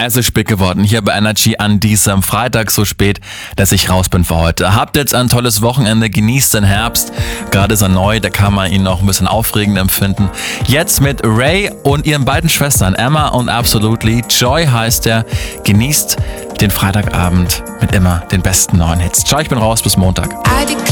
Es ist spät geworden hier bei Energy an diesem Freitag, so spät, dass ich raus bin für heute. Habt jetzt ein tolles Wochenende, genießt den Herbst. Gerade ist er neu, da kann man ihn noch ein bisschen aufregend empfinden. Jetzt mit Ray und ihren beiden Schwestern Emma und Absolutely. Joy heißt er. Genießt den Freitagabend mit immer den besten neuen Hits. Ciao, ich bin raus, bis Montag.